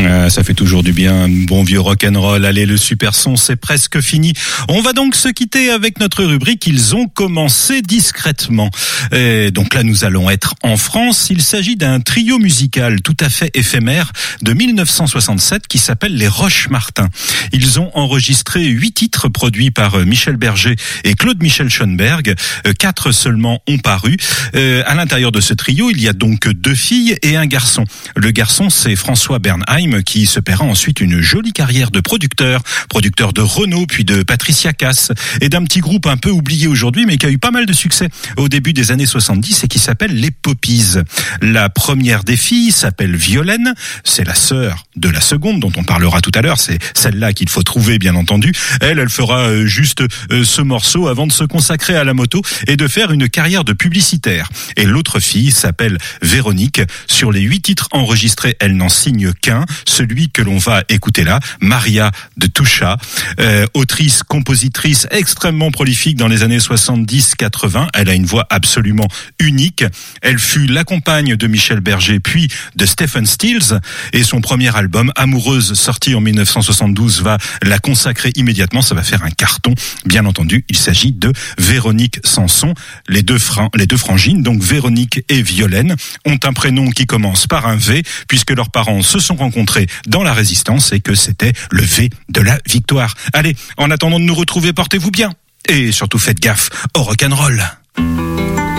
Ça fait toujours du bien, bon vieux rock'n'roll. Allez, le super son, c'est presque fini. On va donc se quitter avec notre rubrique. Ils ont commencé discrètement. Et donc là, nous allons être en France. Il s'agit d'un trio musical tout à fait éphémère de 1967 qui s'appelle les Roche-Martin. Ils ont enregistré 8 titres produits par Michel Berger et Claude-Michel Schoenberg. 4 seulement ont paru. À l'intérieur de ce trio, il y a donc 2 filles et un garçon. Le garçon, c'est François Bernheim, qui se paiera ensuite une jolie carrière de producteur de Renault, puis de Patricia Cass, et d'un petit groupe un peu oublié aujourd'hui, mais qui a eu pas mal de succès au début des années 70 et qui s'appelle les Poppies. La première des filles s'appelle Violaine, c'est la sœur de la seconde, dont on parlera tout à l'heure, c'est celle-là qu'il faut trouver, bien entendu. Elle fera juste ce morceau avant de se consacrer à la moto et de faire une carrière de publicitaire. Et l'autre fille s'appelle Véronique. Sur les 8 titres enregistrés, elle n'en signe qu'un, celui que l'on va écouter là, Maria de Toucha, autrice, compositrice extrêmement prolifique dans les années 70-80. Elle a une voix absolument unique. Elle fut la compagne de Michel Berger, puis de Stephen Stills, et son premier album, Amoureuse, sorti en 1972, va la consacrer immédiatement. Ça va faire un carton. Bien entendu, il s'agit de Véronique Sanson. Les deux frangines, donc Véronique et Violaine, ont un prénom qui commence par un V, puisque leurs parents se sont rencontrés dans la Résistance et que c'était le V de la victoire. Allez, en attendant de nous retrouver, portez-vous bien. Et surtout faites gaffe au rock'n'roll.